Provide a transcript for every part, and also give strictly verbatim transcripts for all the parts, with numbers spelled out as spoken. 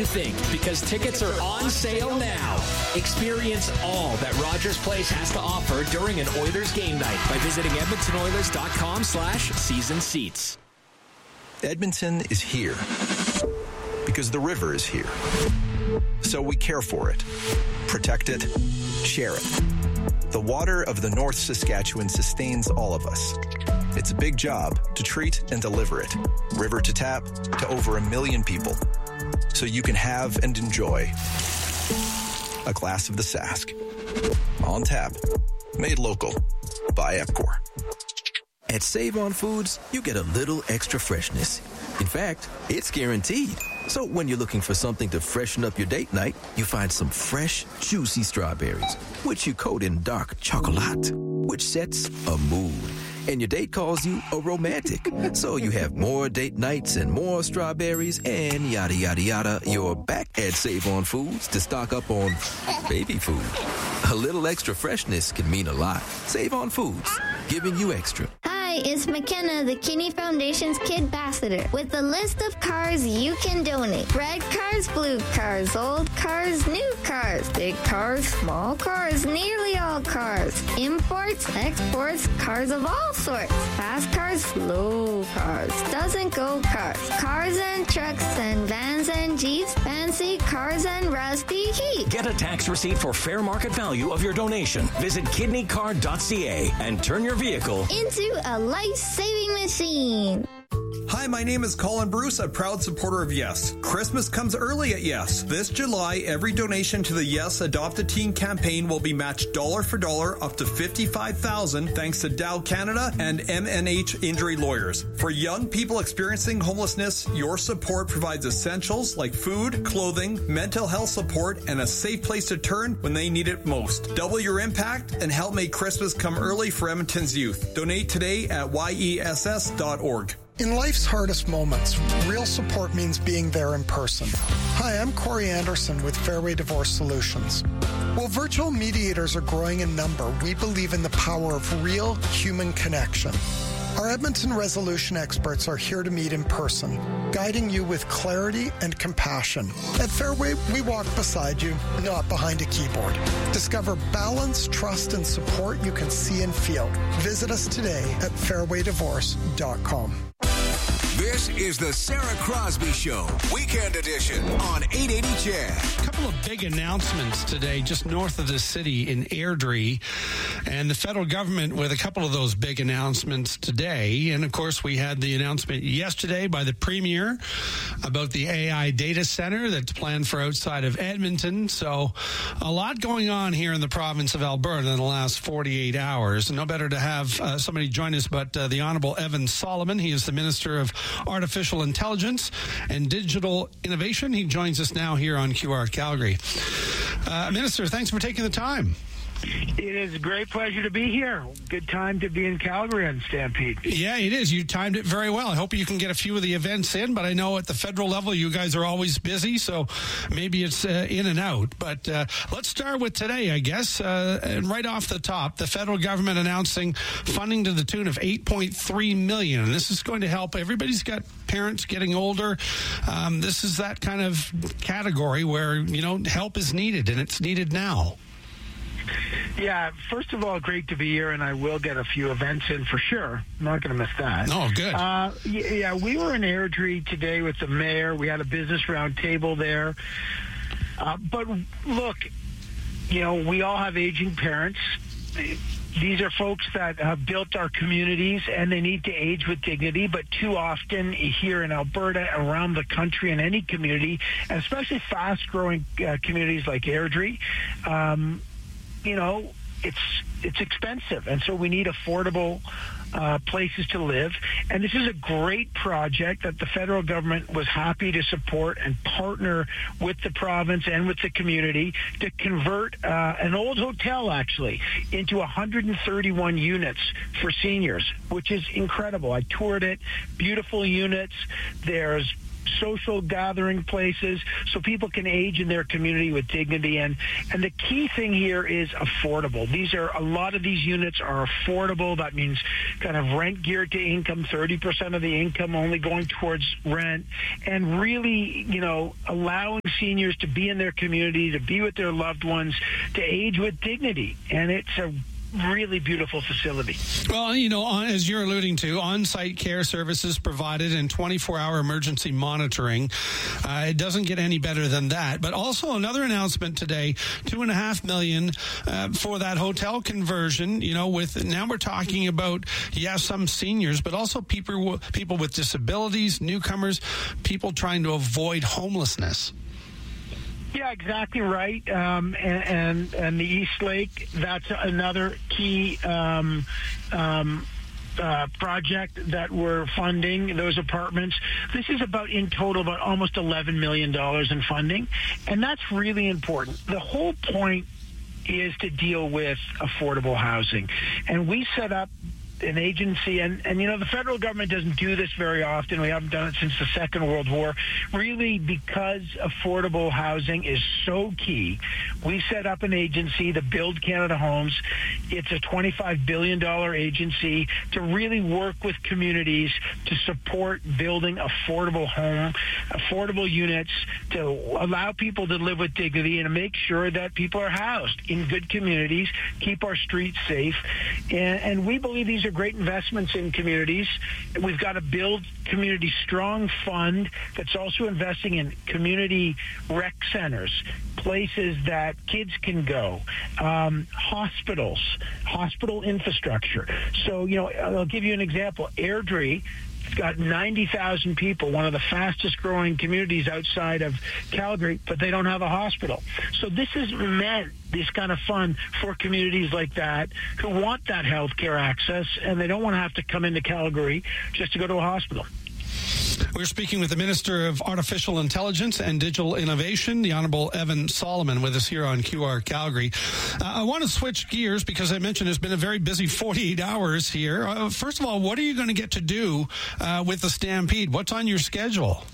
you think, because tickets are on sale now. Experience all that Rogers Place has to offer during an Oilers game night by visiting edmonton oilers dot com slash season seats. Edmonton is here because the river is here. So we care for it, protect it, share it. The water of the North Saskatchewan sustains all of us. It's a big job to treat and deliver it, river to tap, to over a million people, so you can have and enjoy a glass of the Sask. On tap, made local by Epcor. At Save On Foods, you get a little extra freshness. In fact, it's guaranteed. So when you're looking for something to freshen up your date night, you find some fresh, juicy strawberries, which you coat in dark chocolate, which sets a mood. And your date calls you a romantic. So you have more date nights and more strawberries and yada, yada, yada. You're back at Save On Foods to stock up on baby food. A little extra freshness can mean a lot. Save On Foods, giving you extra. Hi, it's McKenna, the Kinney Foundation's Kid Ambassador, with a list of cars you can donate. Red cars, blue cars, old cars, new cars, big cars, small cars, nearly all cars, imports, exports, cars of all sorts, fast cars, slow cars, doesn't go cars, cars and trucks and vans and jeeps, fancy cars and rusty heat. Get a tax receipt for fair market value of your donation. Visit kidney card dot c a and turn your vehicle into a life-saving machine. Hi, my name is Colin Bruce, a proud supporter of Yes. Christmas comes early at Yes. This July, every donation to the Yes Adopt a Teen campaign will be matched dollar for dollar up to fifty-five thousand dollars thanks to Dow Canada and M N H Injury Lawyers. For young people experiencing homelessness, your support provides essentials like food, clothing, mental health support, and a safe place to turn when they need it most. Double your impact and help make Christmas come early for Edmonton's youth. Donate today at Y E S S dot org. In life's hardest moments, real support means being there in person. Hi, I'm Corey Anderson with Fairway Divorce Solutions. While virtual mediators are growing in number, we believe in the power of real human connection. Our Edmonton resolution experts are here to meet in person, guiding you with clarity and compassion. At Fairway, we walk beside you, not behind a keyboard. Discover balance, trust, and support you can see and feel. Visit us today at fairway divorce dot com. This is the Sarah Crosby Show, Weekend Edition on eight eighty C H E D. A couple of big announcements today just north of the city in Airdrie, and the federal government with a couple of those big announcements today. And, of course, we had the announcement yesterday by the Premier about the A I data center that's planned for outside of Edmonton. So a lot going on here in the province of Alberta in the last forty-eight hours. No better to have uh, somebody join us but uh, the Honourable Evan Solomon. He is the Minister of Artificial Intelligence and Digital Innovation. He joins us now here on Q R Calgary. Uh, Minister, thanks for taking the time. It is a great pleasure to be here. Good time to be in Calgary on Stampede. Yeah, it is. You timed it very well. I hope you can get a few of the events in, but I know at the federal level you guys are always busy, so maybe it's uh, in and out. But uh, let's start with today, I guess. Uh, and right off the top, the federal government announcing funding to the tune of eight point three million dollars. And this is going to help. Everybody's got parents getting older. Um, this is that kind of category where, you know, help is needed, and it's needed now. Yeah, first of all, great to be here, and I will get a few events in for sure. I'm not going to miss that. Oh, good. Uh, yeah, we were in Airdrie today with the mayor. We had a business roundtable there. Uh, but look, you know, we all have aging parents. These are folks that have built our communities, and they need to age with dignity. But too often here in Alberta, around the country, in any community, and especially fast-growing uh, communities like Airdrie, um, you know, it's it's expensive, and so we need affordable uh, places to live. And this is a great project that the federal government was happy to support and partner with the province and with the community to convert uh, an old hotel, actually, into one hundred thirty-one units for seniors, which is incredible. I toured it. Beautiful units. There's social gathering places so people can age in their community with dignity. And, and the key thing here is affordable. These are, a lot of these units are affordable. That means kind of rent geared to income, thirty percent of the income only going towards rent, and really, you know, allowing seniors to be in their community, to be with their loved ones, to age with dignity. And it's a really beautiful facility. Well, you know, on, as you're alluding to, on-site care services provided and twenty-four hour emergency monitoring. Uh, it doesn't get any better than that. But also another announcement today, two and a half million uh, for that hotel conversion. You know, with now we're talking about, yes, some seniors, but also people people with disabilities, newcomers, people trying to avoid homelessness. Yeah, exactly right. Um, and, and and the East Lake, that's another key um, um, uh, project that we're funding, those apartments. This is about, in total, about almost eleven million dollars in funding. And that's really important. The whole point is to deal with affordable housing. And we set up an agency, and, and, you know, the federal government doesn't do this very often. We haven't done it since the Second World War, really because affordable housing is so key. We set up an agency, the Build Canada Homes. It's a twenty-five billion dollars agency to really work with communities to support building affordable home, affordable units, to allow people to live with dignity and to make sure that people are housed in good communities, keep our streets safe. And, and we believe these are great investments in communities. We've got a Build Community Strong fund that's also investing in community rec centers, places that kids can go, um, hospitals, hospital infrastructure. So, you know, I'll give you an example. Airdrie, it's got ninety thousand people, one of the fastest growing communities outside of Calgary, but they don't have a hospital. So this is meant, this kind of fund, for communities like that who want that health care access, and they don't want to have to come into Calgary just to go to a hospital. We're speaking with the Minister of Artificial Intelligence and Digital Innovation, the Honourable Evan Solomon, with us here on Q R Calgary. Uh, I want to switch gears because I mentioned it's been a very busy forty-eight hours here. Uh, first of all, what are you going to get to do uh, with the Stampede? What's on your schedule?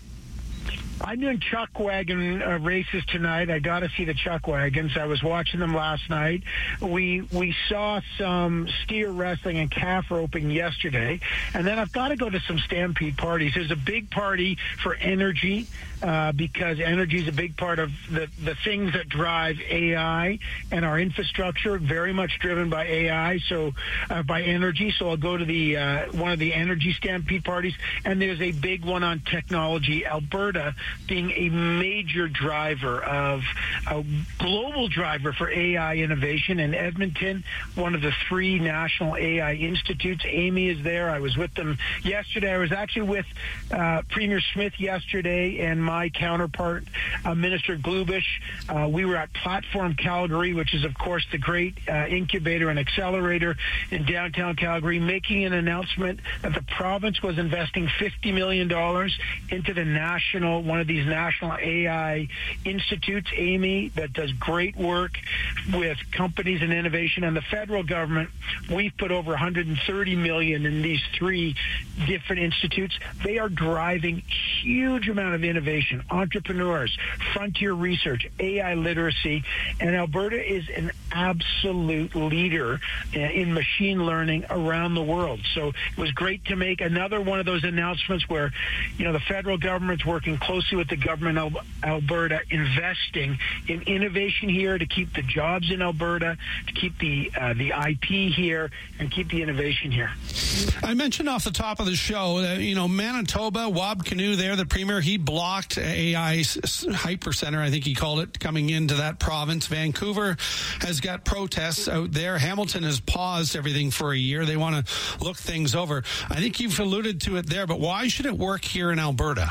I'm doing chuck wagon uh, races tonight. I got to see the chuck wagons. I was watching them last night. We we saw some steer wrestling and calf roping yesterday, and then I've got to go to some Stampede parties. There's a big party for energy uh, because energy is a big part of the the things that drive A I and our infrastructure. Very much driven by A I, so uh, by energy. So I'll go to the uh, one of the energy Stampede parties, and there's a big one on technology. Alberta being a major driver of a global driver for A I innovation. In Edmonton, one of the three national A I institutes. Amy is there. I was with them yesterday. I was actually with uh, Premier Smith yesterday and my counterpart, uh, Minister Glubish. Uh, we were at Platform Calgary, which is, of course, the great uh, incubator and accelerator in downtown Calgary, making an announcement that the province was investing fifty million dollars into the national, one of these national A I institutes, Amy, that does great work with companies and innovation. And the federal government, we've put over one hundred thirty million dollars in these three different institutes. They are driving huge amount of innovation, entrepreneurs, frontier research, A I literacy, and Alberta is an absolute leader in machine learning around the world. So it was great to make another one of those announcements where, you know, the federal government's working closely with the government of Alberta, investing in innovation here to keep the jobs in Alberta, to keep the uh, the I P here, and keep the innovation here. I mentioned off the top of the show that, you know, Manitoba, Wab Kinew there, the premier, he blocked A I Hyper Center, I think he called it, coming into that province. Vancouver has got protests out there. Hamilton has paused everything for a year. They want to look things over. I think you've alluded to it there, but why should it work here in Alberta?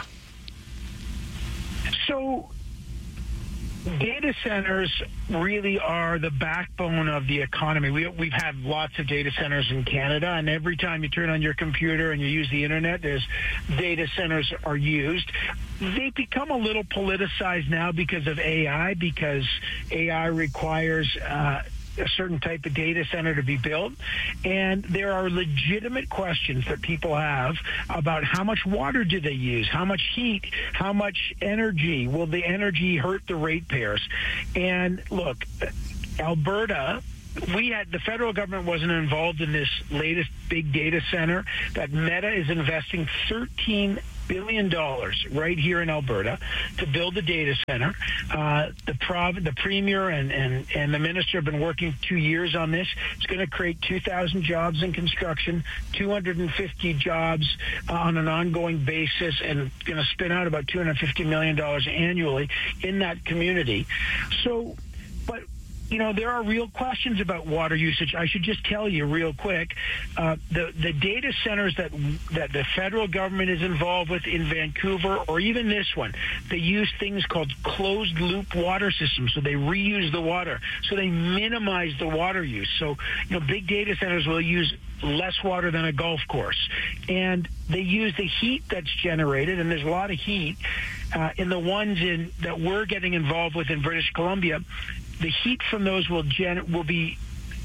So data centers really are the backbone of the economy. We, we've had lots of data centers in Canada, and every time you turn on your computer and you use the internet, there's data centers are used. They become a little politicized now because of A I, because A I requires uh, a certain type of data center to be built. And there are legitimate questions that people have about how much water do they use, how much heat, how much energy, will the energy hurt the ratepayers? And look, Alberta, we had the federal government wasn't involved in this latest big data center, that Meta is investing thirteen billion dollars right here in Alberta to build a data center. Uh, the prov- the premier and, and, and the minister have been working two years on this. It's going to create two thousand jobs in construction, two hundred fifty jobs uh, on an ongoing basis, and going to spin out about two hundred fifty million dollars annually in that community. So, but you know, there are real questions about water usage. I should just tell you real quick, uh, the, the data centers that that the federal government is involved with in Vancouver, or even this one, they use things called closed-loop water systems. So they reuse the water. So they minimize the water use. So, you know, big data centers will use less water than a golf course. And they use the heat that's generated, and there's a lot of heat uh, in the ones in that we're getting involved with in British Columbia. The heat from those will gen- will be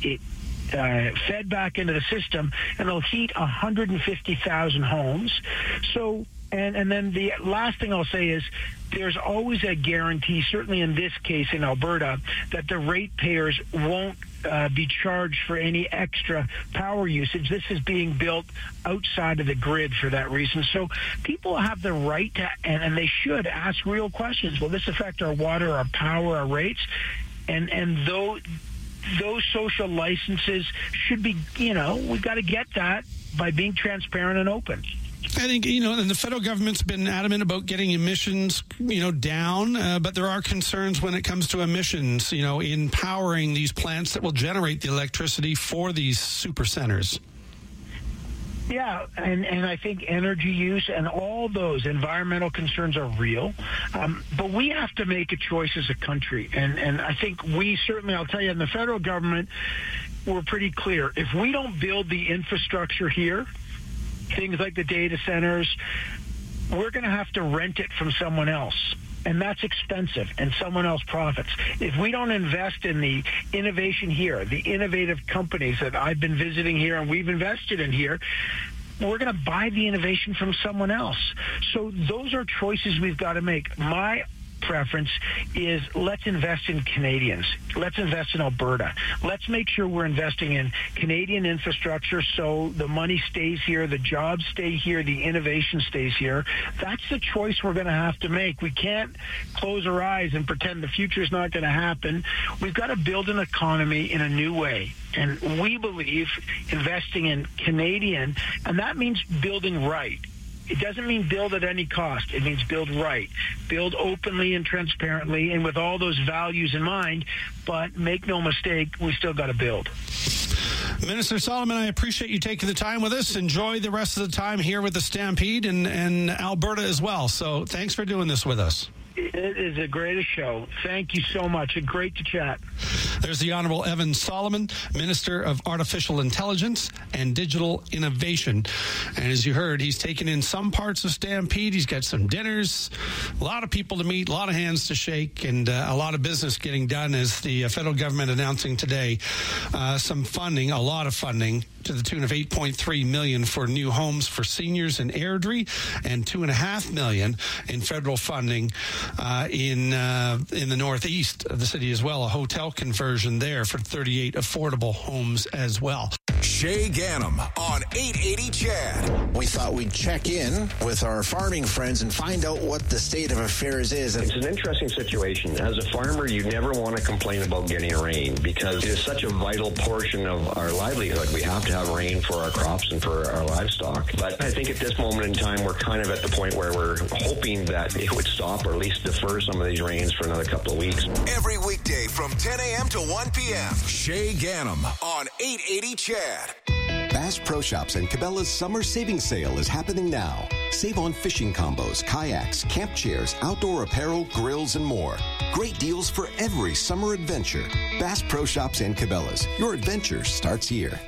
uh, fed back into the system, and it'll heat one hundred fifty thousand homes. So, and, and then the last thing I'll say is there's always a guarantee, certainly in this case in Alberta, that the ratepayers won't uh, be charged for any extra power usage. This is being built outside of the grid for that reason. So people have the right to, and, and they should ask real questions. Will this affect our water, our power, our rates? And and though those social licenses should be, you know, we've got to get that by being transparent and open. I think, you know, and the federal government's been adamant about getting emissions, you know, down, uh, but there are concerns when it comes to emissions, you know, in powering these plants that will generate the electricity for these super centers. Yeah, and, and I think energy use and all those environmental concerns are real. Um, but we have to make a choice as a country. And, and I think we certainly, I'll tell you, in the federal government, we're pretty clear. If we don't build the infrastructure here, things like the data centers, we're going to have to rent it from someone else. And that's expensive, and someone else profits. If we don't invest in the innovation here, the innovative companies that I've been visiting here and we've invested in here, we're going to buy the innovation from someone else. So those are choices we've got to make. My preference is let's invest in Canadians. Let's invest in Alberta. Let's make sure we're investing in Canadian infrastructure so the money stays here, the jobs stay here, the innovation stays here. That's the choice we're going to have to make. We can't close our eyes and pretend the future is not going to happen. We've got to build an economy in a new way. And we believe investing in Canadian, and that means building right. It doesn't mean build at any cost. It means build right. Build openly and transparently and with all those values in mind, but make no mistake, we still got to build. Minister Solomon, I appreciate you taking the time with us. Enjoy the rest of the time here with the Stampede and, and Alberta as well. So thanks for doing this with us. It is the greatest show. Thank you so much. It's great to chat. There's the Honorable Evan Solomon, Minister of Artificial Intelligence and Digital Innovation. And as you heard, he's taken in some parts of Stampede. He's got some dinners, a lot of people to meet, a lot of hands to shake, and uh, a lot of business getting done as the uh, federal government announcing today uh, some funding, a lot of funding, to the tune of eight point three million dollars for new homes for seniors in Airdrie and two point five million dollars in federal funding uh, in uh, in the northeast of the city as well. A hotel conversion there for thirty-eight affordable homes as well. Shay Ganem on eight eighty C H A D. We thought we'd check in with our farming friends and find out what the state of affairs is. It's an interesting situation. As a farmer, you never want to complain about getting rain because it is such a vital portion of our livelihood. We have to have rain for our crops and for our livestock. But I think at this moment in time, we're kind of at the point where we're hoping that it would stop or at least defer some of these rains for another couple of weeks. Every weekday from ten a.m. to one p.m. Shay Ganem on eight eighty C H A D. Bass Pro Shops and Cabela's summer savings sale is happening now. Save on fishing combos, kayaks, camp chairs, outdoor apparel, grills, and more. Great deals for every summer adventure. Bass Pro Shops and Cabela's. Your adventure starts here.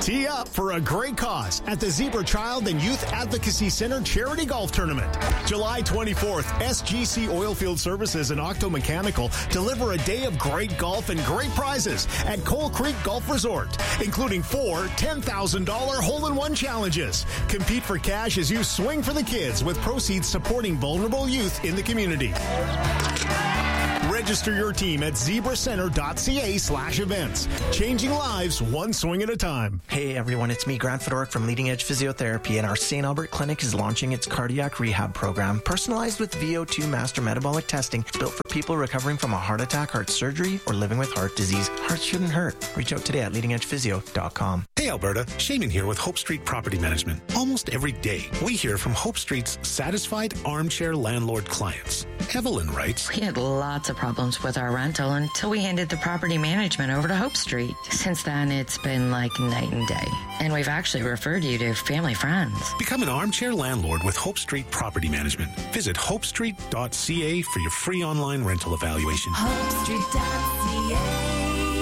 Tee up for a great cause at the Zebra Child and Youth Advocacy Center Charity Golf Tournament. July twenty-fourth, S G C Oilfield Services and Octo Mechanical deliver a day of great golf and great prizes at Coal Creek Golf Resort, including four ten thousand dollars hole-in-one challenges. Compete for cash as you swing for the kids with proceeds supporting vulnerable youth in the community. Register your team at zebracenter.ca slash events. Changing lives one swing at a time. Hey everyone, it's me, Grant Fedoruk from Leading Edge Physiotherapy, and our Saint Albert Clinic is launching its cardiac rehab program, personalized with V O two master metabolic testing, built for people recovering from a heart attack, heart surgery, or living with heart disease. Hearts shouldn't hurt. Reach out today at leading edge physio dot com. Hey Alberta, Shaman here with Hope Street Property Management. Almost every day, we hear from Hope Street's satisfied armchair landlord clients. Evelyn writes, We had lots of problems with our rental until we handed the property management over to Hope Street. Since then, it's been like night and day. And we've actually referred you to family friends. Become an armchair landlord with Hope Street Property Management. Visit hope street dot c a for your free online rental evaluation. hope street dot c a.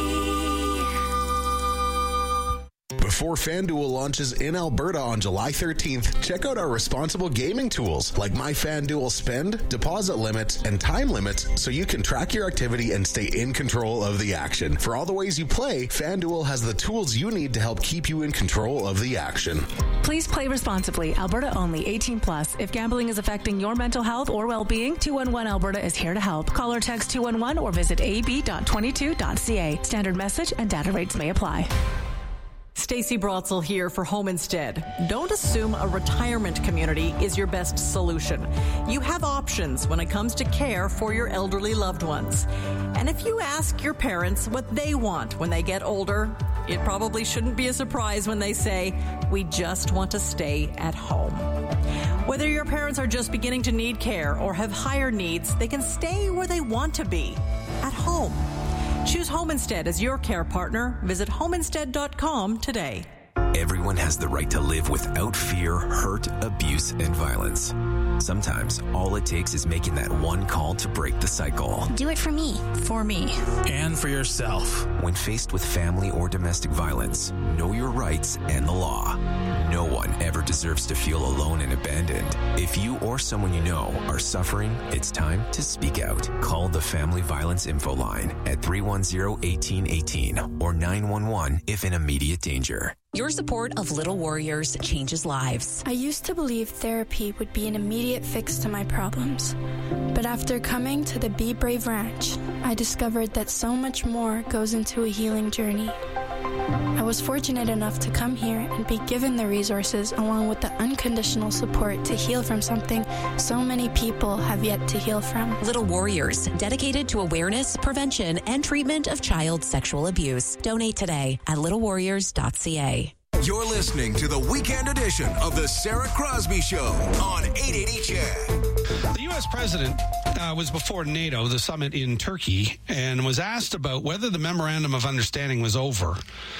Before FanDuel launches in Alberta on July thirteenth, check out our responsible gaming tools like My FanDuel Spend, deposit limits, and time limits so you can track your activity and stay in control of the action. For all the ways you play, FanDuel has the tools you need to help keep you in control of the action. Please play responsibly. Alberta only. eighteen plus. If gambling is affecting your mental health or well-being, two one one Alberta is here to help. Call or text two one one or visit a b dot twenty-two dot c a. Standard message and data rates may apply. Stacey Brotzel here for Home Instead. Don't assume a retirement community is your best solution. You have options when it comes to care for your elderly loved ones. And if you ask your parents what they want when they get older, it probably shouldn't be a surprise when they say, we just want to stay at home. Whether your parents are just beginning to need care or have higher needs, they can stay where they want to be, at home. Choose Home Instead as your care partner. Visit home instead dot com today. Everyone has the right to live without fear, hurt, abuse, and violence. Sometimes all it takes is making that one call to break the cycle. Do it for me. For me. And for yourself. When faced with family or domestic violence, know your rights and the law. No one ever deserves to feel alone and abandoned. If you or someone you know are suffering, it's time to speak out. Call the Family Violence Info Line at three one zero, one eight one eight or nine one one if in immediate danger. Your support of Little Warriors changes lives. I used to believe therapy would be an immediate fix to my problems. But after coming to the Be Brave Ranch, I discovered that so much more goes into a healing journey. I was fortunate enough to come here and be given the resources along with the unconditional support to heal from something so many people have yet to heal from. Little Warriors, dedicated to awareness, prevention, and treatment of child sexual abuse. Donate today at little warriors dot c a. You're listening to the weekend edition of the Sarah Crosby Show on eight eighty C H E D. The U S president uh, was before NATO, the summit in Turkey, and was asked about whether the memorandum of understanding was over.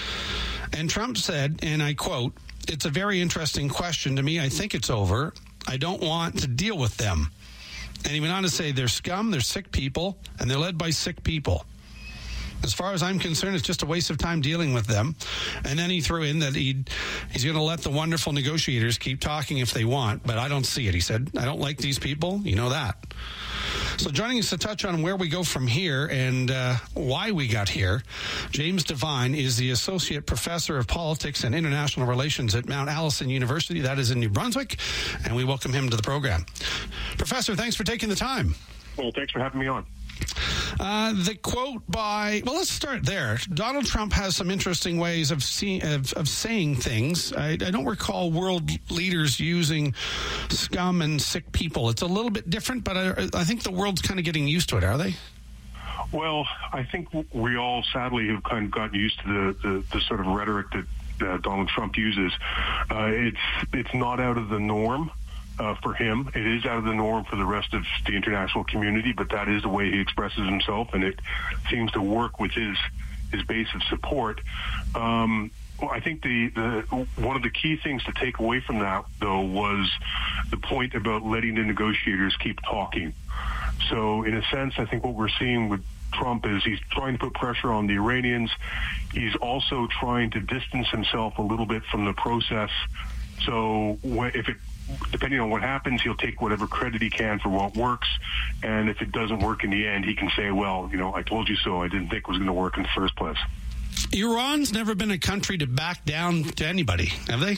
And Trump said, and I quote, "It's a very interesting question to me. I think it's over. I don't want to deal with them." And he went on to say, they're scum, they're sick people, and they're led by sick people. As far as I'm concerned, it's just a waste of time dealing with them. And then he threw in that he'd, he's going to let the wonderful negotiators keep talking if they want, but I don't see it. He said, I don't like these people. You know that. So joining us to touch on where we go from here and uh, why we got here, James Devine is the Associate Professor of Politics and International Relations at Mount Allison University. That is in New Brunswick, and we welcome him to the program. Professor, thanks for taking the time. Well, thanks for having me on. Uh, the quote by, well, let's start there. Donald Trump has some interesting ways of, see, of, of saying things. I, I don't recall world leaders using scum and sick people. It's a little bit different, but I, I think the world's kind of getting used to it, are they? Well, I think we all sadly have kind of gotten used to the, the, the sort of rhetoric that uh, Donald Trump uses. Uh, it's it's not out of the norm. Uh, for him. It is out of the norm for the rest of the international community, but that is the way he expresses himself, and it seems to work with his his base of support. Um, well, I think the, the one of the key things to take away from that, though, was the point about letting the negotiators keep talking. So, in a sense, I think what we're seeing with Trump is he's trying to put pressure on the Iranians. He's also trying to distance himself a little bit from the process. So if it, depending on what happens, he'll take whatever credit he can for what works. And if it doesn't work in the end, he can say, well, you know, I told you so. I didn't think it was going to work in the first place. Iran's never been a country to back down to anybody, have they?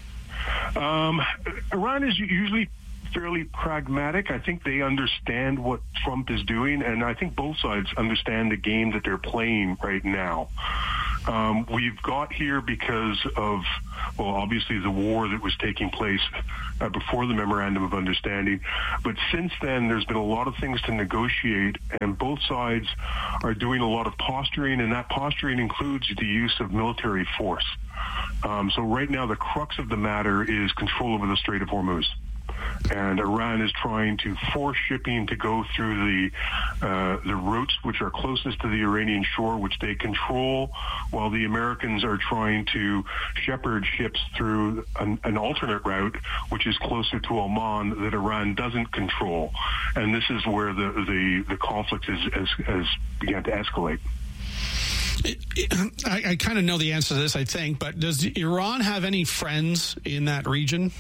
Um, Iran is usually fairly pragmatic. I think they understand what Trump is doing, and I think both sides understand the game that they're playing right now. Um, we've got here because of, well, obviously the war that was taking place uh, before the Memorandum of Understanding. But since then, there's been a lot of things to negotiate, and both sides are doing a lot of posturing, and that posturing includes the use of military force. Um, so right now, the crux of the matter is control over the Strait of Hormuz. And Iran is trying to force shipping to go through the uh, the routes which are closest to the Iranian shore, which they control, while the Americans are trying to shepherd ships through an, an alternate route, which is closer to Oman, that Iran doesn't control. And this is where the the, the conflict is, has, has began to escalate. I, I kind of know the answer to this, I think, but does Iran have any friends in that region?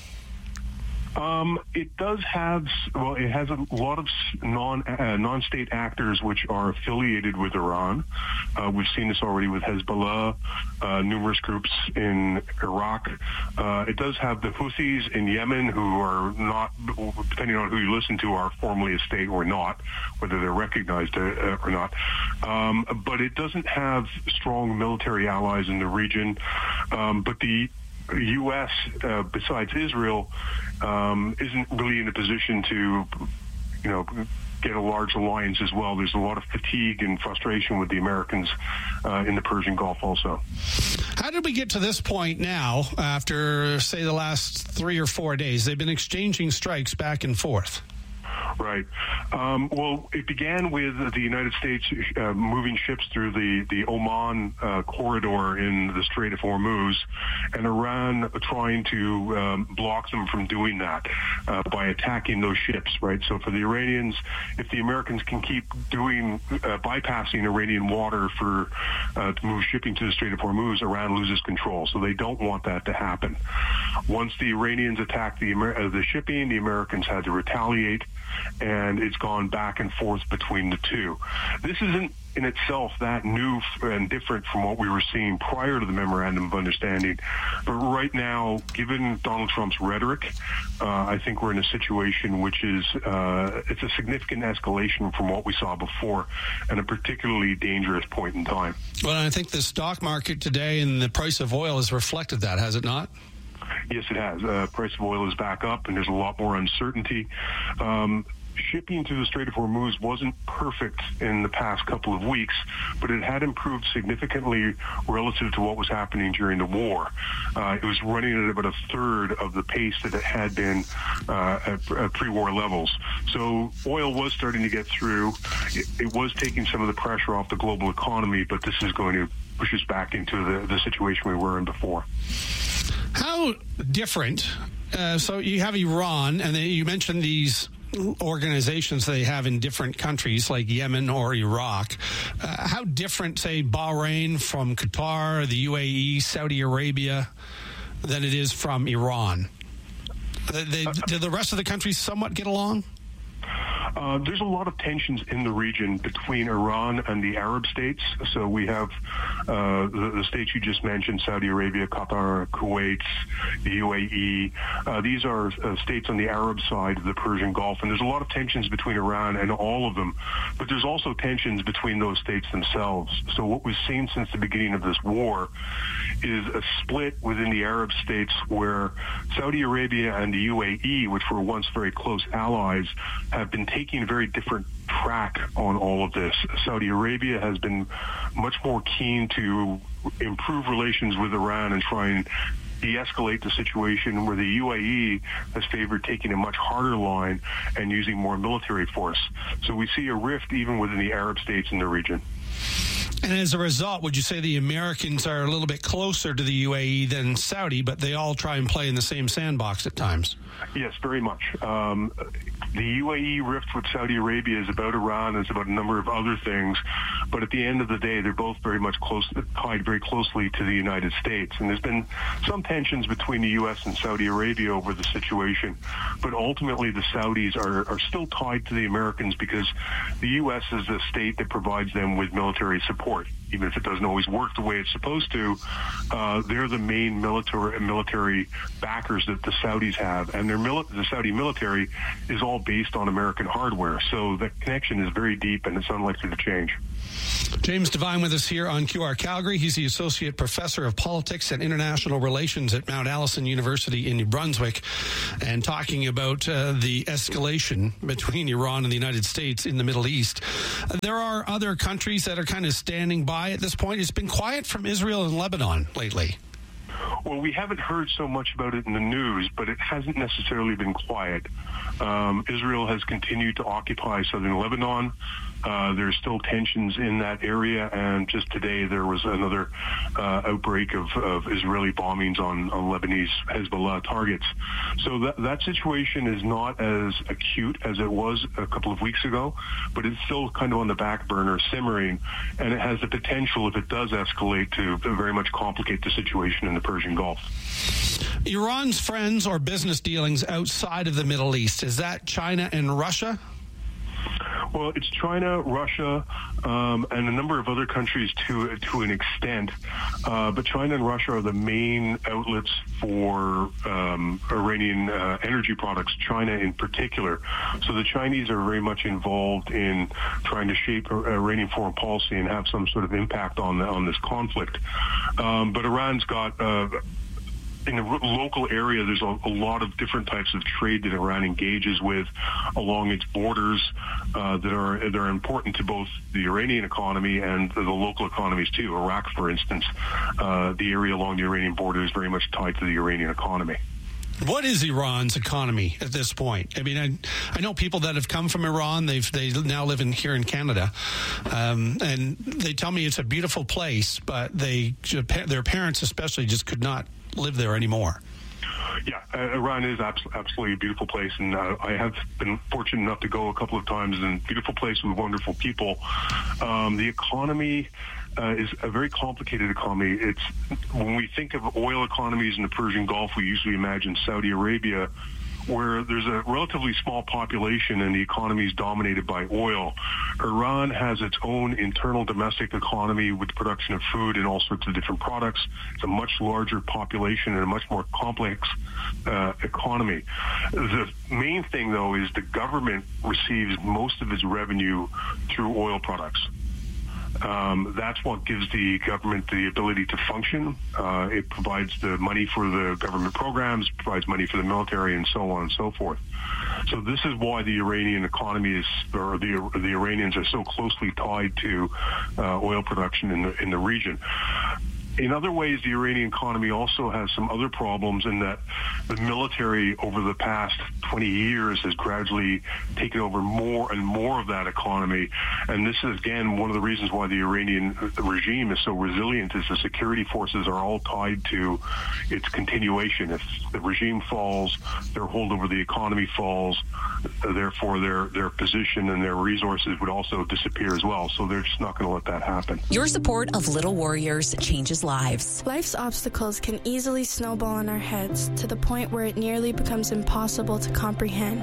Um, it does have, well, it has a lot of non, uh, non-state actors which are affiliated with Iran. Uh, we've seen this already with Hezbollah, uh, numerous groups in Iraq. Uh, it does have the Houthis in Yemen, who are not, depending on who you listen to, are formally a state or not, whether they're recognized uh, or not. Um, but it doesn't have strong military allies in the region. Um, but the U S, uh, besides Israel, um, isn't really in a position to, you know, get a large alliance as well. There's a lot of fatigue and frustration with the Americans uh, in the Persian Gulf also. How did we get to this point now after, say, the last three or four days? They've been exchanging strikes back and forth. Right. Um, well, it began with the United States uh, moving ships through the, the Oman uh, corridor in the Strait of Hormuz, and Iran trying to um, block them from doing that uh, by attacking those ships, right? So for the Iranians, if the Americans can keep doing, uh, bypassing Iranian water for uh, to move shipping to the Strait of Hormuz, Iran loses control. So they don't want that to happen. Once the Iranians attacked the, Amer- uh, the shipping, the Americans had to retaliate, and it's gone back and forth between the two. This isn't in itself that new and different from what we were seeing prior to the Memorandum of Understanding. But right now, given Donald Trump's rhetoric, uh, I think we're in a situation which is, uh, it's a significant escalation from what we saw before, and a particularly dangerous point in time. Well, I think the stock market today and the price of oil has reflected that, has it not? Yes, it has. Uh, price of oil is back up, and there's a lot more uncertainty. Um, shipping through the Strait of Hormuz wasn't perfect in the past couple of weeks, but it had improved significantly relative to what was happening during the war. Uh, it was running at about a third of the pace that it had been uh, at, at pre-war levels. So oil was starting to get through. It, it was taking some of the pressure off the global economy, but this is going to push us back into the, the situation we were in before. How different? Uh, so you have Iran, and then you mentioned these organizations they have in different countries like Yemen or Iraq. Uh, how different, say, Bahrain from Qatar, the U A E, Saudi Arabia, than it is from Iran? They, they, do the rest of the countries somewhat get along? Uh, there's a lot of tensions in the region between Iran and the Arab states. So we have uh, the, the states you just mentioned, Saudi Arabia, Qatar, Kuwait, the U A E. Uh, these are uh, states on the Arab side of the Persian Gulf. And there's a lot of tensions between Iran and all of them. But there's also tensions between those states themselves. So what we've seen since the beginning of this war is a split within the Arab states where Saudi Arabia and the U A E, which were once very close allies, have been taking a very different track on all of this. Saudi Arabia has been much more keen to improve relations with Iran and try and de-escalate the situation, where the U A E has favored taking a much harder line and using more military force. So we see a rift even within the Arab states in the region. And as a result, would you say the Americans are a little bit closer to the U A E than Saudi, but they all try and play in the same sandbox at times? Yes, very much. Um, the U A E rift with Saudi Arabia is about Iran, it's about a number of other things, but at the end of the day, they're both very much close, tied very closely to the United States. And there's been some tensions between the U S and Saudi Arabia over the situation, but ultimately the Saudis are, are still tied to the Americans because the U S is the state that provides them with military support. Even if it doesn't always work the way it's supposed to, uh, they're the main military military backers that the Saudis have, and their mili- the Saudi military is all based on American hardware. So the connection is very deep, and it's unlikely to change. James Devine with us here on Q R Calgary. He's the Associate Professor of Politics and International Relations at Mount Allison University in New Brunswick, and talking about uh, the escalation between Iran and the United States in the Middle East. Uh, there are other countries that are kind of standing by at this point. It's been quiet from Israel and Lebanon lately. Well, we haven't heard so much about it in the news, but it hasn't necessarily been quiet. Um, Israel has continued to occupy southern Lebanon. Uh, there's still tensions in that area, and just today there was another uh, outbreak of, of Israeli bombings on, on Lebanese Hezbollah targets. So that, that situation is not as acute as it was a couple of weeks ago, but it's still kind of on the back burner, simmering, and it has the potential, if it does escalate, to very much complicate the situation in the Persian Gulf. Iran's friends or business dealings outside of the Middle East, is that China and Russia? Well, it's China, Russia, um, and a number of other countries to to an extent. Uh, but China and Russia are the main outlets for um, Iranian uh, energy products, China in particular. So the Chinese are very much involved in trying to shape Iranian foreign policy and have some sort of impact on the, on this conflict. Um, but Iran's got... Uh, in the local area, there's a, a lot of different types of trade that Iran engages with along its borders uh, that are that are important to both the Iranian economy and the, the local economies too. Iraq, for instance, uh, the area along the Iranian border is very much tied to the Iranian economy. What is Iran's economy at this point? I mean, I, I know people that have come from Iran. They've they now live in here in Canada, um, and they tell me it's a beautiful place, but they their parents especially just could not live there anymore. Yeah, uh, Iran is abs- absolutely a beautiful place, and uh, I have been fortunate enough to go a couple of times, and beautiful place with wonderful people. Um, the economy uh, is a very complicated economy. It's when we think of oil economies in the Persian Gulf, we usually imagine Saudi Arabia, where there's a relatively small population and the economy is dominated by oil. Iran has its own internal domestic economy with the production of food and all sorts of different products. It's a much larger population and a much more complex uh, economy. The main thing, though, is the government receives most of its revenue through oil products. Um, that's what gives the government the ability to function. Uh, it provides the money for the government programs, provides money for the military, and so on and so forth. So this is why the Iranian economy is, or the the Iranians are so closely tied to uh, oil production in the in the region. In other ways, the Iranian economy also has some other problems in that the military over the past twenty years has gradually taken over more and more of that economy. And this is, again, one of the reasons why the Iranian regime is so resilient is the security forces are all tied to its continuation. If the regime falls, their hold over the economy falls, therefore their, their position and their resources would also disappear as well. So they're just not going to let that happen. Your support of Little Warriors changes lives. Life's obstacles can easily snowball in our heads to the point where it nearly becomes impossible to comprehend.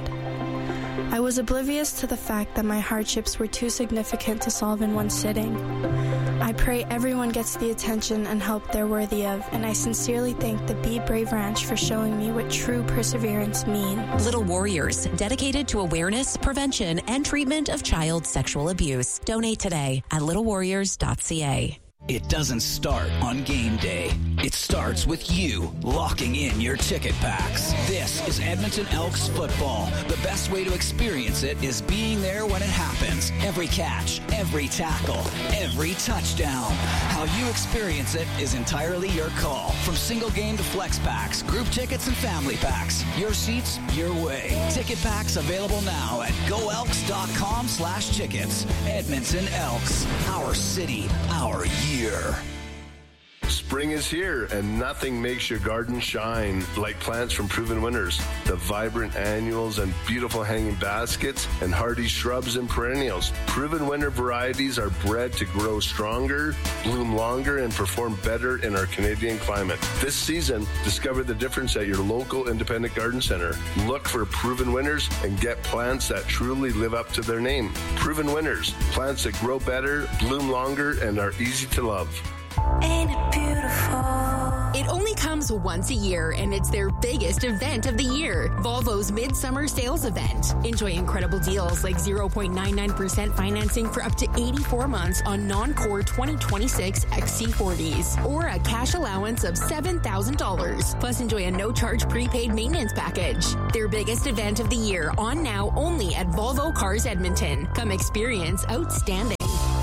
I was oblivious to the fact that my hardships were too significant to solve in one sitting. I pray everyone gets the attention and help they're worthy of, and I sincerely thank the Be Brave Ranch for showing me what true perseverance means. Little Warriors, dedicated to awareness, prevention, and treatment of child sexual abuse. Donate today at little warriors dot c a. It doesn't start on game day. It starts with you locking in your ticket packs. This is Edmonton Elks football. The best way to experience it is being there when it happens. Every catch, every tackle, every touchdown. How you experience it is entirely your call. From single game to flex packs, group tickets and family packs. Your seats, your way. Ticket packs available now at go elks dot com slash tickets. Edmonton Elks. Our city, our year. Spring is here, and nothing makes your garden shine like plants from Proven Winners. The vibrant annuals and beautiful hanging baskets and hardy shrubs and perennials. Proven Winner varieties are bred to grow stronger, bloom longer, and perform better in our Canadian climate. This season, discover the difference at your local independent garden center. Look for Proven Winners and get plants that truly live up to their name. Proven Winners, plants that grow better, bloom longer, and are easy to love. Ain't it beautiful? It only comes once a year, and it's their biggest event of the year. Volvo's Midsummer Sales Event. Enjoy incredible deals like zero point nine nine percent financing for up to eighty-four months on non-core twenty twenty-six X C forties, or a cash allowance of seven thousand dollars. Plus, enjoy a no-charge prepaid maintenance package. Their biggest event of the year, on now only at Volvo Cars Edmonton. Come experience outstanding.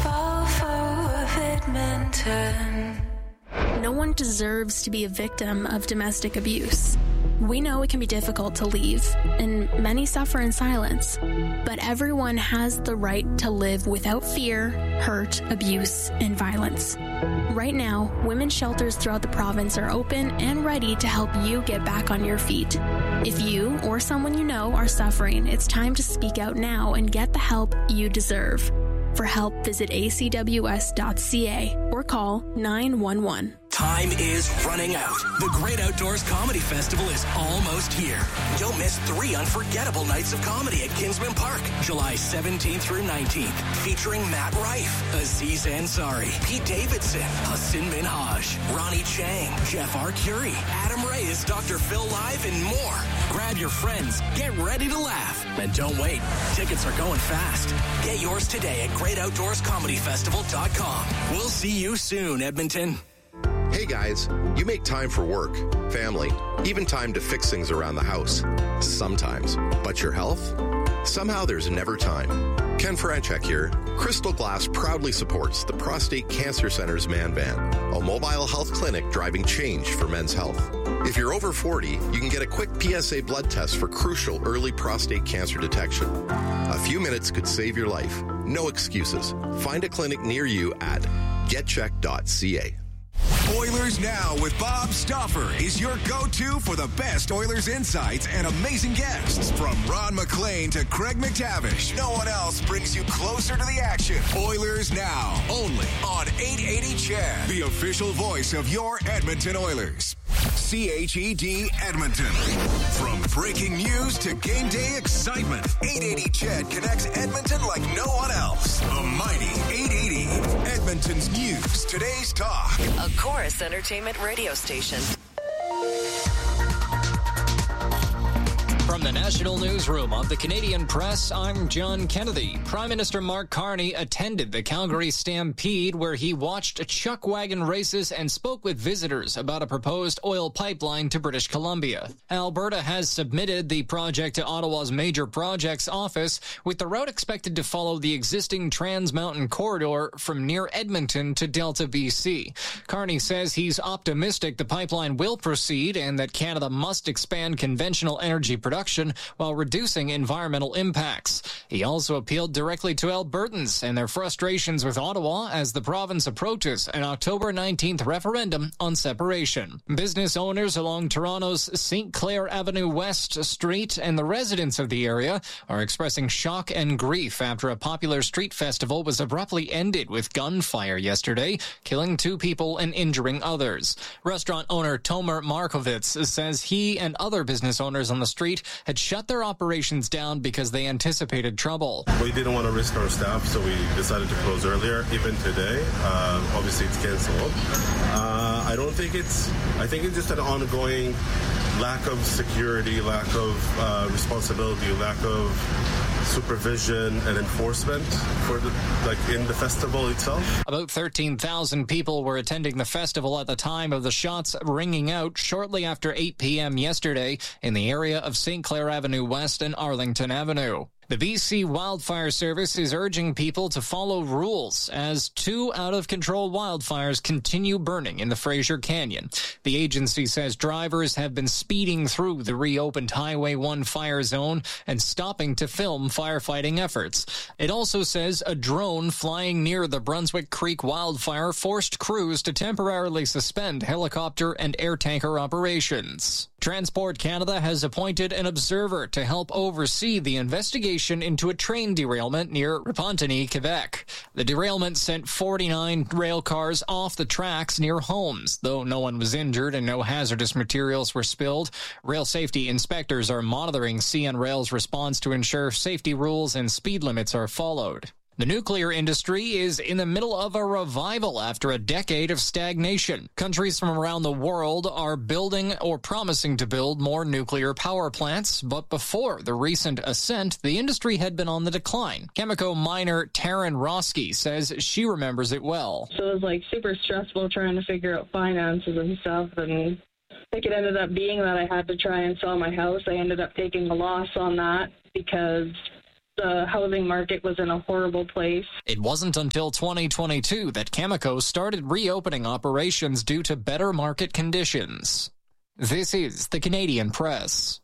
No one deserves to be a victim of domestic abuse. We know it can be difficult to leave, and many suffer in silence. But everyone has the right to live without fear, hurt, abuse, and violence. Right now, women's shelters throughout the province are open and ready to help you get back on your feet. If you or someone you know are suffering, it's time to speak out now and get the help you deserve. For help, visit a c w s dot c a or call nine one one. Time is running out. The Great Outdoors Comedy Festival is almost here. Don't miss three unforgettable nights of comedy at Kinsman Park, July seventeenth through nineteenth, featuring Matt Rife, Aziz Ansari, Pete Davidson, Hassan Minhaj, Ronnie Chang, Jeff Arcuri, Adam Reyes, Doctor Phil Live, and more. Grab your friends, get ready to laugh, and don't wait. Tickets are going fast. Get yours today at great outdoors comedy festival dot com. We'll see you soon, Edmonton. Hey guys, you make time for work, family, even time to fix things around the house. Sometimes. But your health? Somehow there's never time. Ken Franchek here. Crystal Glass proudly supports the Prostate Cancer Center's Man Van, a mobile health clinic driving change for men's health. If you're over forty, you can get a quick P S A blood test for crucial early prostate cancer detection. A few minutes could save your life. No excuses. Find a clinic near you at get check dot c a. Oilers Now with Bob Stauffer is your go-to for the best Oilers insights and amazing guests. From Ron McLean to Craig McTavish, no one else brings you closer to the action. Oilers Now, only on eight eighty C H E D, the official voice of your Edmonton Oilers. C H E D Edmonton. From breaking news to game day excitement, eight eighty C H E D connects Edmonton like no one else. The mighty eight eighty, Edmonton's news, today's talk. A Chorus Entertainment radio station. From the National Newsroom of the Canadian Press, I'm John Kennedy. Prime Minister Mark Carney attended the Calgary Stampede, where he watched chuck wagon races and spoke with visitors about a proposed oil pipeline to British Columbia. Alberta has submitted the project to Ottawa's Major Projects Office, with the route expected to follow the existing Trans Mountain Corridor from near Edmonton to Delta, B C. Carney says he's optimistic the pipeline will proceed and that Canada must expand conventional energy production while reducing environmental impacts. He also appealed directly to Albertans and their frustrations with Ottawa as the province approaches an October nineteenth referendum on separation. Business owners along Toronto's Saint Clair Avenue West Street and the residents of the area are expressing shock and grief after a popular street festival was abruptly ended with gunfire yesterday, killing two people and injuring others. Restaurant owner Tomer Markovitz says he and other business owners on the street had shut their operations down because they anticipated trouble. We didn't want to risk our staff, so we decided to close earlier. Even today, uh, obviously it's canceled. Uh, I don't think it's, I think it's just an ongoing lack of security, lack of uh, responsibility, lack of supervision and enforcement for the, like in the festival itself. About thirteen thousand people were attending the festival at the time of the shots ringing out shortly after eight p.m. yesterday in the area of Saint Clair Avenue West and Arlington Avenue. The B C Wildfire Service is urging people to follow rules as two out-of-control wildfires continue burning in the Fraser Canyon. The agency says drivers have been speeding through the reopened Highway one fire zone and stopping to film firefighting efforts. It also says a drone flying near the Brunswick Creek wildfire forced crews to temporarily suspend helicopter and air tanker operations. Transport Canada has appointed an observer to help oversee the investigation into a train derailment near Repentigny, Quebec. The derailment sent forty-nine rail cars off the tracks near Holmes. Though no one was injured and no hazardous materials were spilled, rail safety inspectors are monitoring C N Rail's response to ensure safety rules and speed limits are followed. The nuclear industry is in the middle of a revival after a decade of stagnation. Countries from around the world are building or promising to build more nuclear power plants, but before the recent ascent, the industry had been on the decline. Chemico miner Taryn Roski says she remembers it well. So it was like super stressful trying to figure out finances and stuff, and I think it ended up being that I had to try and sell my house. I ended up taking a loss on that because the housing market was in a horrible place. It wasn't until twenty twenty-two that Chemico started reopening operations due to better market conditions. This is the Canadian Press.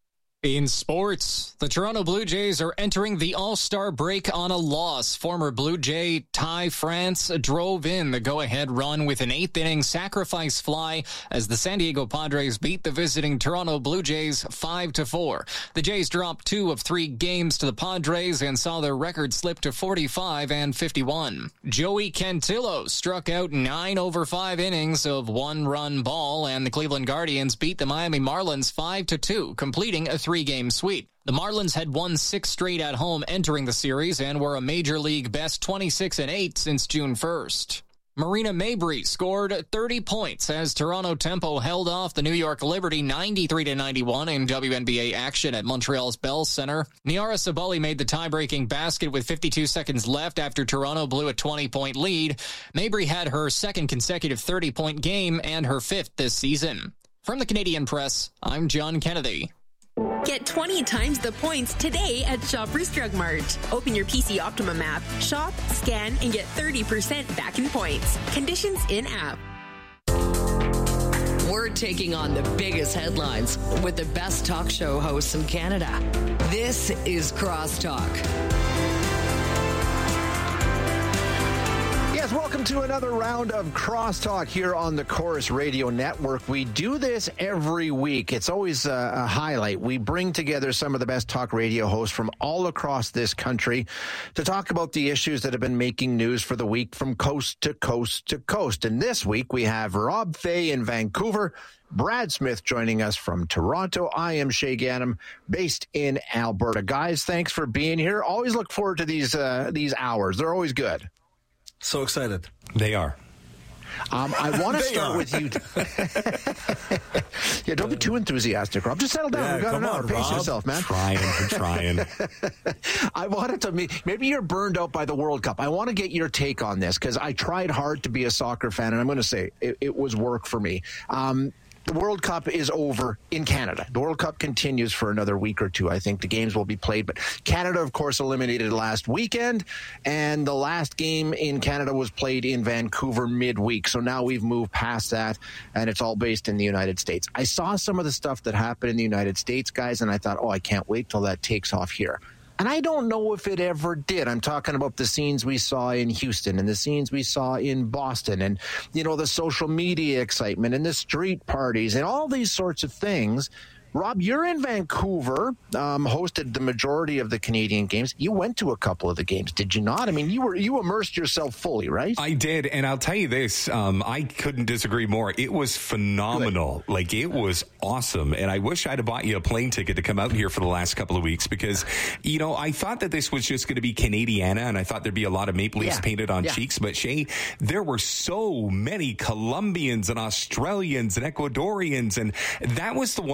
In sports, the Toronto Blue Jays are entering the All-Star break on a loss. Former Blue Jay Ty France drove in the go-ahead run with an eighth-inning sacrifice fly as the San Diego Padres beat the visiting Toronto Blue Jays five to four. The Jays dropped two of three games to the Padres and saw their record slip to forty-five and fifty-one. Joey Cantillo struck out nine over five innings of one-run ball, and the Cleveland Guardians beat the Miami Marlins five to two, completing a three three-game sweep. The Marlins had won six straight at home entering the series and were a Major League best twenty-six and eight since June first. Marina Mabrey scored thirty points as Toronto Tempo held off the New York Liberty ninety-three to ninety-one in W N B A action at Montreal's Bell Center. Niara Sabali made the tie-breaking basket with fifty-two seconds left after Toronto blew a twenty-point lead. Mabrey had her second consecutive thirty-point game and her fifth this season. From the Canadian Press, I'm John Kennedy. Get twenty times the points today at Shoppers Drug Mart. Open your P C Optimum app, shop, scan, and get thirty percent back in points. Conditions in-app. We're taking on the biggest headlines with the best talk show hosts in Canada. This is Crosstalk. Yes, welcome to another round of Crosstalk here on the Chorus Radio Network. We do this every week. It's always a, a highlight. We bring together some of the best talk radio hosts from all across this country to talk about the issues that have been making news for the week from coast to coast to coast. And this week we have Rob Fay in Vancouver, Brad Smith joining us from Toronto. I am Shay Ganem, based in Alberta. Guys, thanks for being here. Always look forward to these uh, these hours. They're always good. So excited. They are. Um, I want to start are. with you. Yeah, don't be too enthusiastic, Rob. Just settle down. Yeah, We've got an hour. on, Pace Rob. yourself, man. Trying, I'm trying. I wanted to, maybe you're burned out by the World Cup. I want to get your take on this because I tried hard to be a soccer fan, and I'm going to say it, it was work for me. Um, The World Cup is over in Canada. The World Cup continues for another week or two. I think the games will be played. But Canada, of course, eliminated last weekend. And the last game in Canada was played in Vancouver midweek. So now we've moved past that, and it's all based in the United States. I saw some of the stuff that happened in the United States, guys, and I thought, oh, I can't wait till that takes off here. And I don't know if it ever did. I'm talking about the scenes we saw in Houston and the scenes we saw in Boston and, you know, the social media excitement and the street parties and all these sorts of things. Rob, you're in Vancouver, um, hosted the majority of the Canadian games. You went to a couple of the games, did you not? I mean, you were you immersed yourself fully, right? I did, and I'll tell you this, um, I couldn't disagree more. It was phenomenal. Good. Like, it was awesome, and I wish I'd have bought you a plane ticket to come out here for the last couple of weeks because, you know, I thought that this was just going to be Canadiana, and I thought there'd be a lot of Maple Leafs yeah. painted on yeah. cheeks, but Shay, there were so many Colombians and Australians and Ecuadorians, and that was the one thing about the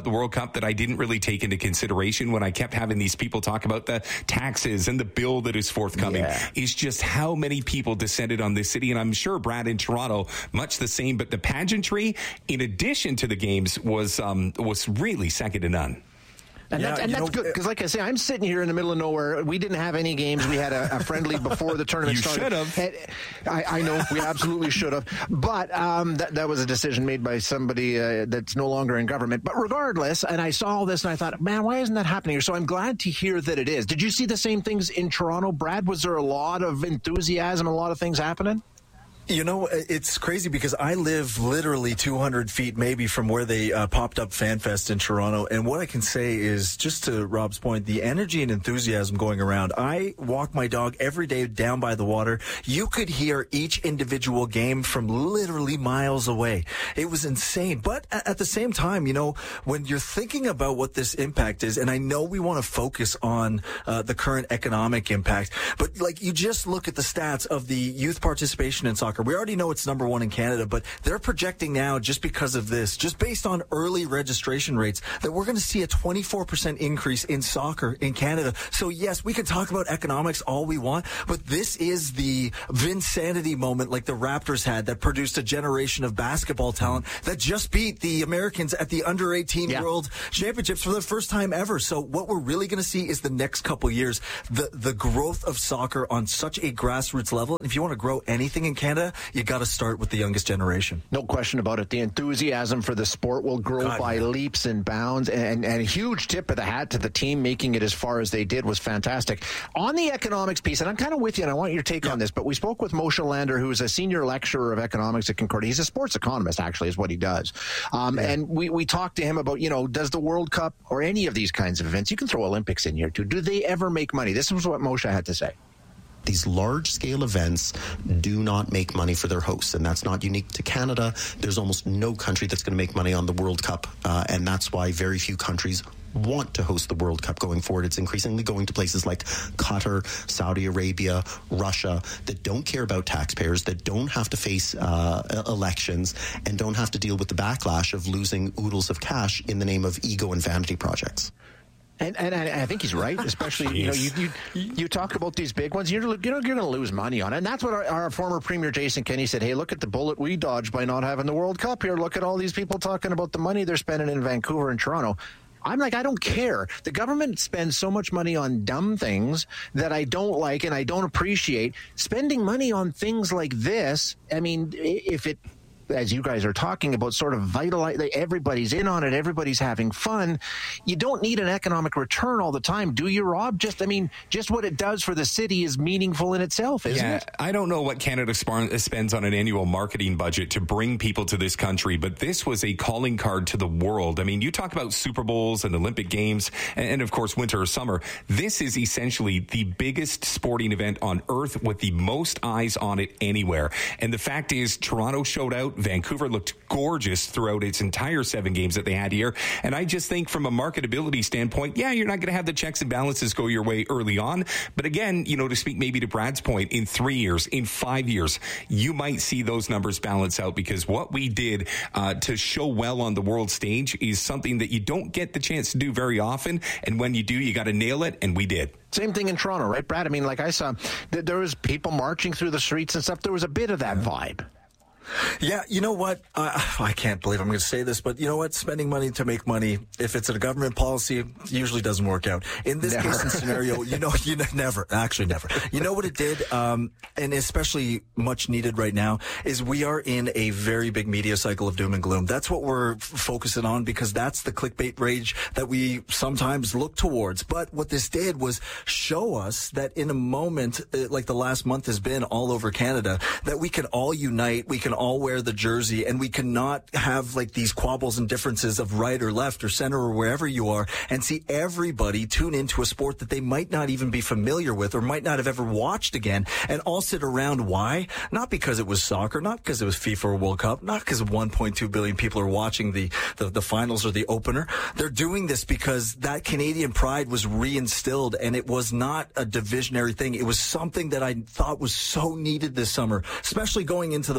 the World Cup that I didn't really take into consideration when I kept having these people talk about the taxes and the bill that is forthcoming yeah. is just how many people descended on this city. And I'm sure, Brad, in Toronto, much the same. But the pageantry, in addition to the games, was um, was really second to none. And, yeah, that, and that's know, good, because like I say, I'm sitting here in the middle of nowhere. We didn't have any games. We had a, a friendly before the tournament you started. You should have. I, I know, we absolutely should have. But um, that, that was a decision made by somebody uh, that's no longer in government. But regardless, and I saw all this and I thought, man, why isn't that happening here? So I'm glad to hear that it is. Did you see the same things in Toronto, Brad? Was there a lot of enthusiasm, a lot of things happening? You know, it's crazy because I live literally two hundred feet maybe from where they uh, popped up FanFest in Toronto. And what I can say is, just to Rob's point, the energy and enthusiasm going around. I walk my dog every day down by the water. You could hear each individual game from literally miles away. It was insane. But at the same time, you know, when you're thinking about what this impact is, and I know we want to focus on uh, the current economic impact, but like you just look at the stats of the youth participation in soccer. We already know it's number one in Canada, but they're projecting now, just because of this, just based on early registration rates, that we're going to see a twenty-four percent increase in soccer in Canada. So yes, we can talk about economics all we want, but this is the Vinsanity moment like the Raptors had that produced a generation of basketball talent that just beat the Americans at the under eighteen yeah. World Championships for the first time ever. So what we're really going to see is the next couple years, the, the growth of soccer on such a grassroots level. And if you want to grow anything in Canada, you got to start with the youngest generation. No question about it. The enthusiasm for the sport will grow God, by man. leaps and bounds. And, and a huge tip of the hat to the team making it as far as they did was fantastic. On the economics piece, and I'm kind of with you, and I want your take yeah. on this, but we spoke with Moshe Lander, who's a senior lecturer of economics at Concordia. He's a sports economist, actually, is what he does. Um, yeah. And we, we talked to him about, you know, does the World Cup or any of these kinds of events, you can throw Olympics in here too, do they ever make money? This was what Moshe had to say. These large-scale events do not make money for their hosts, and that's not unique to Canada. There's almost no country that's going to make money on the World Cup, uh, and that's why very few countries want to host the World Cup going forward. It's increasingly going to places like Qatar, Saudi Arabia, Russia, that don't care about taxpayers, that don't have to face uh, elections, and don't have to deal with the backlash of losing oodles of cash in the name of ego and vanity projects. And, and and I think he's right, especially you know you, you you talk about these big ones. You're you know you're going to lose money on it, and that's what our, our former Premier Jason Kenney said. Hey, look at the bullet we dodged by not having the World Cup here. Look at all these people talking about the money they're spending in Vancouver and Toronto. I'm like, I don't care. The government spends so much money on dumb things that I don't like and I don't appreciate. Spending money on things like this, I mean, if it, as you guys are talking about, sort of vitalize, everybody's in on it, everybody's having fun. You don't need an economic return all the time, do you, Rob? Just, I mean, just what it does for the city is meaningful in itself, isn't yeah, it? I don't know what Canada spends on an annual marketing budget to bring people to this country, but this was a calling card to the world. I mean, you talk about Super Bowls and Olympic Games, and of course, winter or summer. This is essentially the biggest sporting event on earth with the most eyes on it anywhere. And the fact is, Toronto showed out. Vancouver looked gorgeous throughout its entire seven games that they had here. And I just think from a marketability standpoint, yeah, you're not going to have the checks and balances go your way early on. But again, you know, to speak maybe to Brad's point, in three years, in five years, you might see those numbers balance out, because what we did uh, to show well on the world stage is something that you don't get the chance to do very often. And when you do, you got to nail it. And we did. Same thing in Toronto, right, Brad? I mean, like I saw, there was people marching through the streets and stuff. There was a bit of that vibe. Yeah, you know what? Uh, I can't believe I'm going to say this, but you know what? Spending money to make money, if it's a government policy, usually doesn't work out. In this never. case and scenario, you know, you know, never, actually never. You know what it did, um, and especially much needed right now, is we are in a very big media cycle of doom and gloom. That's what we're f- focusing on, because that's the clickbait rage that we sometimes look towards. But what this did was show us that in a moment, like the last month has been all over Canada, that we can all unite, we can all wear the jersey, and we cannot have like these quabbles and differences of right or left or center or wherever you are, and see everybody tune into a sport that they might not even be familiar with or might not have ever watched again, and all sit around. Why? Not because it was soccer, not because it was FIFA or World Cup, not because one point two billion people are watching the, the, the finals or the opener. They're doing this because that Canadian pride was reinstilled, and it was not a divisionary thing. It was something that I thought was so needed this summer, especially going into the parliamentary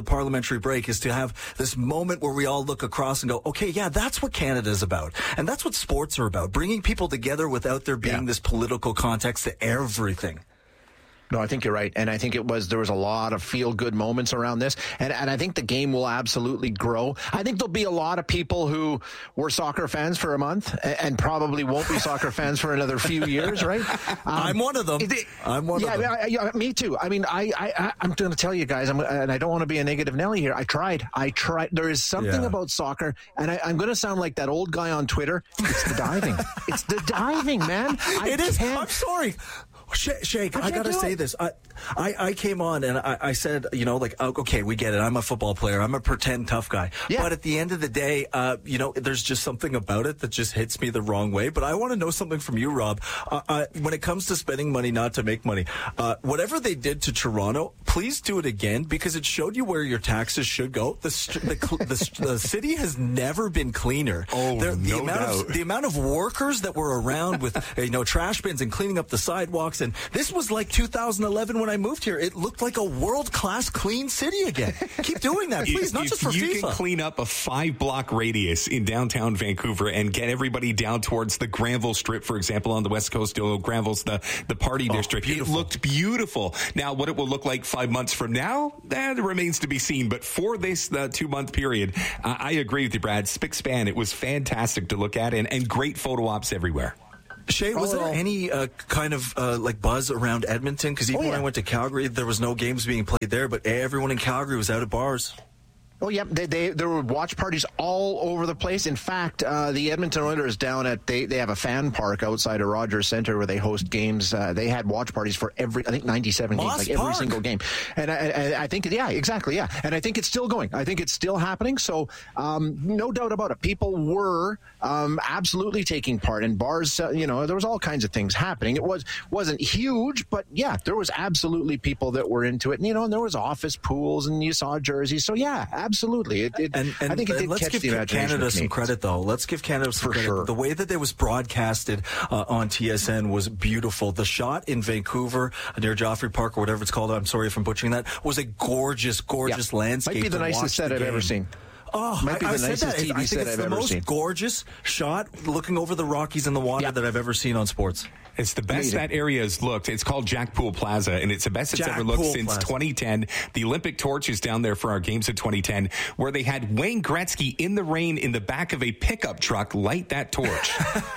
country break is to have this moment where we all look across and go, okay, yeah, that's what Canada's about. And that's what sports are about, bringing people together without there being yeah. this political context to everything. No, I think you're right. And I think it was, there was a lot of feel-good moments around this. And, and I think the game will absolutely grow. I think there'll be a lot of people who were soccer fans for a month and, and probably won't be soccer fans for another few years, right? Um, I'm one of them. It, I'm one yeah, of them. I, I, me too. I mean, I, I, I'm going to tell you guys, I'm, and I don't want to be a negative Nelly here. I tried. I tried. There is something yeah. about soccer, and I, I'm going to sound like that old guy on Twitter. It's the diving. It's the diving, man. I it is. Can't. I'm sorry. Sh- Shake, I, I gotta say it. this. I, I, I came on and I, I said, you know, like, okay, we get it. I'm a football player. I'm a pretend tough guy. Yeah. But at the end of the day, uh, you know, there's just something about it that just hits me the wrong way. But I want to know something from you, Rob. Uh, uh, when it comes to spending money not to make money, uh, whatever they did to Toronto, please do it again because it showed you where your taxes should go. The the, the, the city has never been cleaner. Oh, there, the no amount doubt. Of, the amount of workers that were around with, you know, trash bins and cleaning up the sidewalks. And this was like two thousand eleven when I moved here. It looked like a world-class clean city again. Keep doing that, please, if, not if just for you FIFA. You can clean up a five-block radius in downtown Vancouver and get everybody down towards the Granville Strip, for example, on the west coast. Oh, Granville's the, the party oh, district. Beautiful. It looked beautiful. Now, what it will look like five months from now, that remains to be seen. But for this uh, two-month period, uh, I agree with you, Brad. Spick span. It was fantastic to look at and, and great photo ops everywhere. Shay, was there any uh, kind of uh, like buzz around Edmonton? Because even oh, yeah. when I went to Calgary, there was no games being played there, but everyone in Calgary was out at bars. Oh, yeah. They, they, there were watch parties all over the place. In fact, uh, the Edmonton Oilers down at, they, they have a fan park outside of Rogers Centre where they host games. Uh, they had watch parties for every, I think, ninety-seven Moss games, like Park. Every single game. And I, I, I think, yeah, exactly, yeah. And I think it's still going. I think it's still happening. So, um, no doubt about it. People were um, absolutely taking part in bars. Uh, you know, there was all kinds of things happening. It was, wasn't huge, but yeah, there was absolutely people that were into it. And, you know, and there was office pools and you saw jerseys. So, yeah, absolutely. Absolutely. It, it, and, and, I think it did let's catch give the imagination Canada some credit, though. Let's give Canada some For credit. Sure. The way that it was broadcasted uh, on T S N was beautiful. The shot in Vancouver near Joffrey Park or whatever it's called, I'm sorry if I'm butchering that, was a gorgeous, gorgeous yeah. landscape. Might be the nicest set I've ever seen. Oh, Might be I, the I nicest said that. T V I think set it's I've the ever most seen. gorgeous shot looking over the Rockies and the water yeah. that I've ever seen on sports. It's the best Amazing. That area has looked. It's called Jack Pool Plaza, and it's the best it's Jack ever looked Pool since Plaza. twenty ten. The Olympic torch is down there for our games of twenty ten, where they had Wayne Gretzky in the rain in the back of a pickup truck light that torch.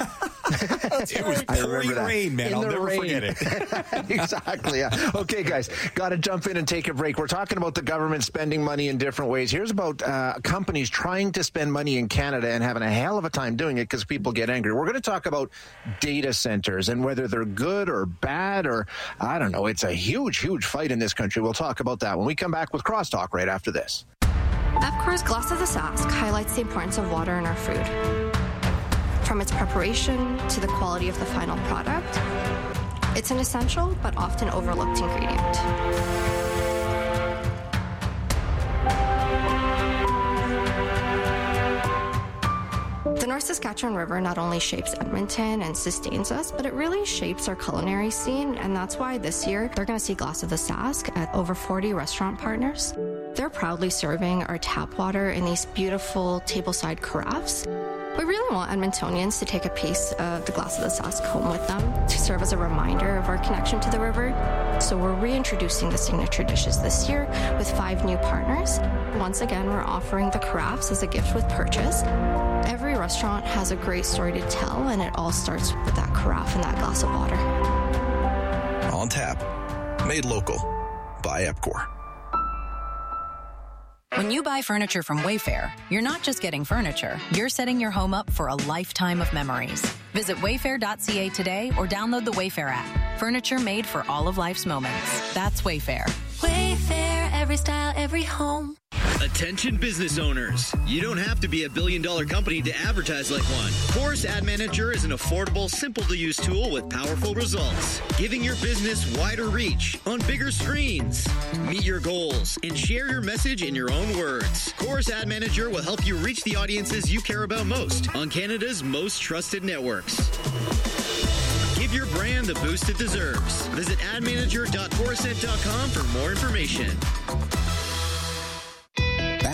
It was pouring rain, man. In I'll the never rain. forget it. Exactly, yeah. Okay, guys, got to jump in and take a break. We're talking about the government spending money in different ways. Here's about uh, companies trying to spend money in Canada and having a hell of a time doing it because people get angry. We're going to talk about data centers and whether they're good or bad or, I don't know, it's a huge, huge fight in this country. We'll talk about that when we come back with Crosstalk right after this. Epcor's Glass of the Sask highlights the importance of water in our food. From its preparation to the quality of the final product, it's an essential but often overlooked ingredient. The North Saskatchewan River not only shapes Edmonton and sustains us, but it really shapes our culinary scene, and that's why this year they're going to see Glass of the Sask at over forty restaurant partners. They're proudly serving our tap water in these beautiful tableside carafes. We really want Edmontonians to take a piece of the Glass of the Sask home with them to serve as a reminder of our connection to the river. So we're reintroducing the signature dishes this year with five new partners. Once again, we're offering the carafes as a gift with purchase. Every restaurant has a great story to tell, and it all starts with that carafe and that glass of water. On tap, made local by Epcor. When you buy furniture from Wayfair, you're not just getting furniture, you're setting your home up for a lifetime of memories. Visit wayfair dot c a today or download the Wayfair app. Furniture made for all of life's moments. That's Wayfair. Wayfair, every style, every home. Attention business owners. You don't have to be a billion dollar company to advertise like one. Chorus Ad Manager is an affordable, simple to use tool with powerful results, giving your business wider reach on bigger screens. Meet your goals and share your message in your own words. Chorus Ad Manager will help you reach the audiences you care about most on Canada's most trusted networks. Give your brand the boost it deserves. Visit ad manager dot chorus ed dot com for more information.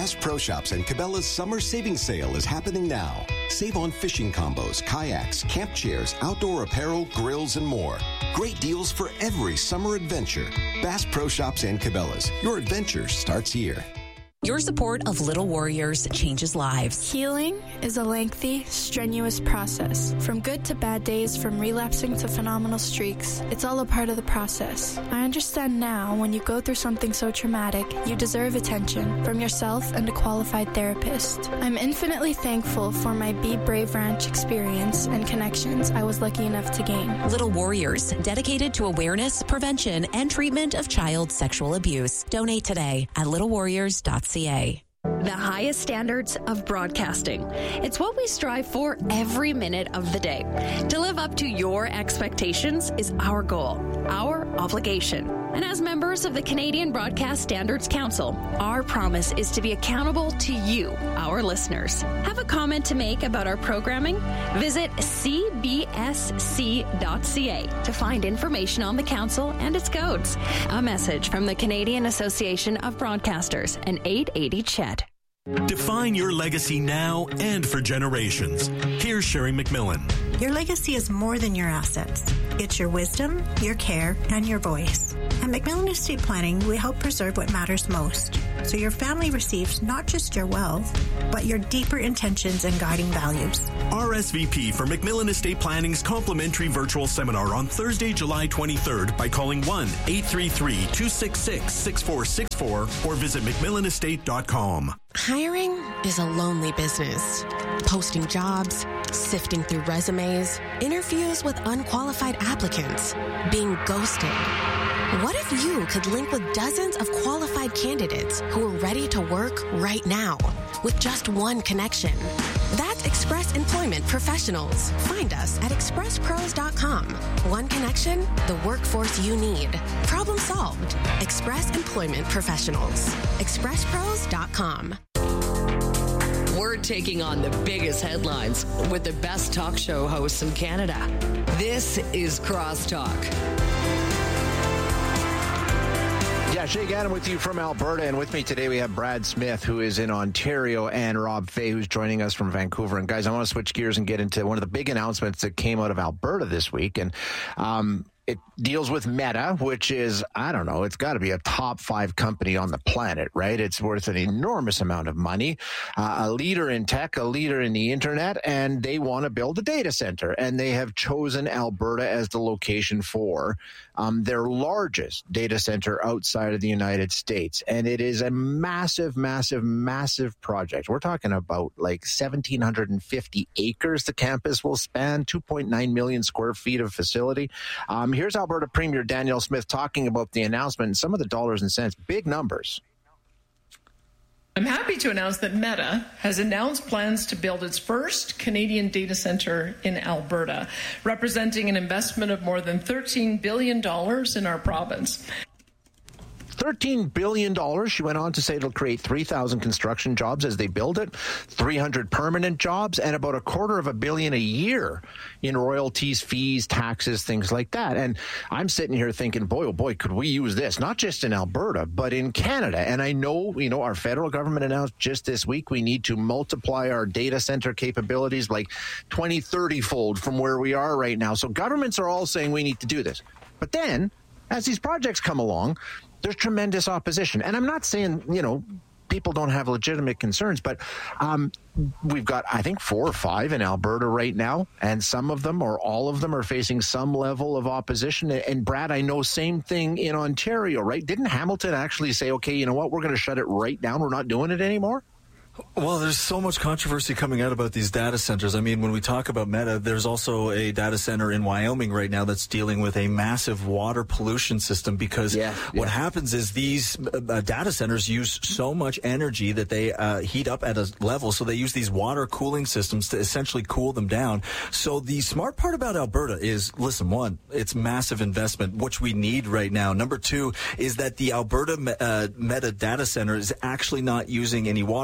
Bass Pro Shops and Cabela's summer savings sale is happening now. Save on fishing combos, kayaks, camp chairs, outdoor apparel, grills, and more. Great deals for every summer adventure. Bass Pro Shops and Cabela's. Your adventure starts here. Your support of Little Warriors changes lives. Healing is a lengthy, strenuous process. From good to bad days, from relapsing to phenomenal streaks, it's all a part of the process. I understand now when you go through something so traumatic, you deserve attention from yourself and a qualified therapist. I'm infinitely thankful for my Be Brave Ranch experience and connections I was lucky enough to gain. Little Warriors, dedicated to awareness, prevention, and treatment of child sexual abuse. Donate today at little warriors dot c a. The highest standards of broadcasting. It's what we strive for every minute of the day. To live up to your expectations is our goal, our obligation. And as members of the Canadian Broadcast Standards Council, our promise is to be accountable to you, our listeners. Have a comment to make about our programming? Visit c b s c dot c a to find information on the council and its codes. A message from the Canadian Association of Broadcasters and eight eighty C H E D. Define your legacy now and for generations. Here's Sherry McMillan. Your legacy is more than your assets. It's your wisdom, your care, and your voice. At McMillan Estate Planning, we help preserve what matters most, so your family receives not just your wealth, but your deeper intentions and guiding values. R S V P for McMillan Estate Planning's complimentary virtual seminar on Thursday, July twenty-third by calling one eight three three, two six six, six four six four or visit mcmillan estate dot com. Hiring is a lonely business. Posting jobs, sifting through resumes, interviews with unqualified applicants, being ghosted. What if you could link with dozens of qualified candidates who are ready to work right now with just one connection? That's Express Employment Professionals. Find us at express pros dot com. One connection, the workforce you need. Problem solved. Express Employment Professionals. express pros dot com. We're taking on the biggest headlines with the best talk show hosts in Canada. This is Crosstalk. Yeah, Shay Gannon with you from Alberta, and with me today we have Brad Smith, who is in Ontario, and Rob Fay, who's joining us from Vancouver. And guys, I want to switch gears and get into one of the big announcements that came out of Alberta this week, and um, it deals with Meta, which is, I don't know, it's got to be a top five company on the planet, right? It's worth an enormous amount of money, uh, a leader in tech, a leader in the internet, and they want to build a data center, and they have chosen Alberta as the location for um, their largest data center outside of the United States. And it is a massive, massive, massive project. We're talking about like one thousand seven hundred fifty acres the campus will span, two point nine million square feet of facility. Um, here's Alberta Premier Danielle Smith talking about the announcement and some of the dollars and cents, big numbers. I'm happy to announce that Meta has announced plans to build its first Canadian data center in Alberta, representing an investment of more than thirteen billion dollars in our province. thirteen billion dollars. She went on to say it'll create three thousand construction jobs as they build it, three hundred permanent jobs, and about a quarter of a billion a year in royalties, fees, taxes, things like that. And I'm sitting here thinking, boy, oh boy, could we use this, not just in Alberta, but in Canada. And I know, you know, our federal government announced just this week we need to multiply our data center capabilities like twenty, thirty fold from where we are right now. So governments are all saying we need to do this. But then, as these projects come along, there's tremendous opposition. And I'm not saying, you know, people don't have legitimate concerns, but um, we've got, I think, four or five in Alberta right now, and some of them or all of them are facing some level of opposition. And Brad, I know same thing in Ontario, right? Didn't Hamilton actually say, okay, you know what, we're going to shut it right down, we're not doing it anymore? Well, there's so much controversy coming out about these data centers. I mean, when we talk about Meta, there's also a data center in Wyoming right now that's dealing with a massive water pollution system because yeah, what yeah. happens is these uh, data centers use so much energy that they uh, heat up at a level, so they use these water cooling systems to essentially cool them down. So the smart part about Alberta is, listen, one, it's massive investment, which we need right now. Number two is that the Alberta uh, Meta data center is actually not using any water. It's built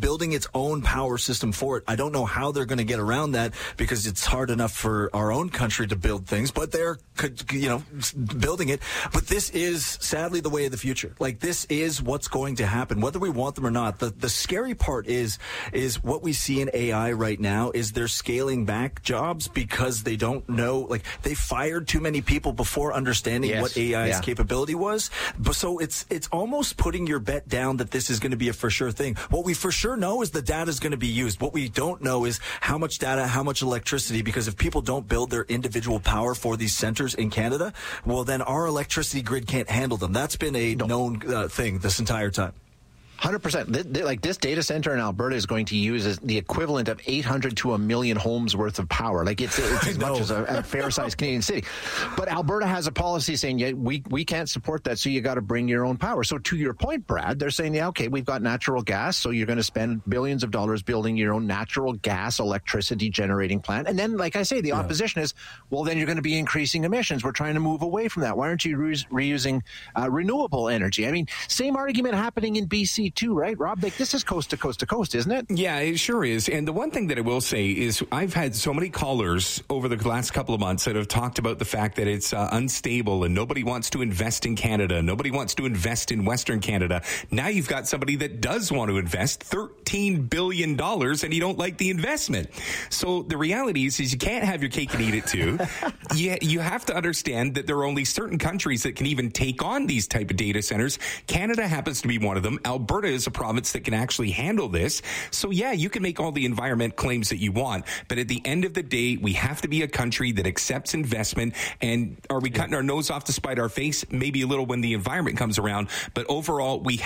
building its own power system for it. I don't know how they're going to get around that because it's hard enough for our own country to build things, but they're, you know, building it. But this is sadly the way of the future. Like, this is what's going to happen, whether we want them or not. The the scary part is is what we see in A I right now is they're scaling back jobs because they don't know, like, they fired too many people before understanding yes. what A I's yeah. capability was. But so it's it's almost putting your bet down that this is going to be a for sure thing. What we for sure know is the data is going to be used. What we don't know is how much data, how much electricity, because if people don't build their individual power for these centers in Canada, well, then our electricity grid can't handle them. That's been a known uh, thing this entire time. one hundred percent. Like, this data center in Alberta is going to use the equivalent of eight hundred to a million homes worth of power. Like, it's, it's as much as a, a fair-sized Canadian city. But Alberta has a policy saying, yeah, we, we can't support that, so you got to bring your own power. So to your point, Brad, they're saying, yeah, okay, we've got natural gas, so you're going to spend billions of dollars building your own natural gas electricity generating plant. And then, like I say, the yeah. opposition is, well, then you're going to be increasing emissions. We're trying to move away from that. Why aren't you re- reusing uh, renewable energy? I mean, same argument happening in B C too, right, Rob? Like, this is coast to coast to coast, isn't it? Yeah, it sure is. And the one thing that I will say is I've had so many callers over the last couple of months that have talked about the fact that it's uh, unstable and nobody wants to invest in Canada. Nobody wants to invest in Western Canada. Now you've got somebody that does want to invest thirteen billion dollars and you don't like the investment. So the reality is, is you can't have your cake and eat it too. you, you have to understand that there are only certain countries that can even take on these type of data centers. Canada happens to be one of them. Alberta is a province that can actually handle this. So yeah, you can make all the environment claims that you want, but at the end of the day, we have to be a country that accepts investment. And are we cutting our nose off to spite our face? Maybe a little when the environment comes around, but overall, we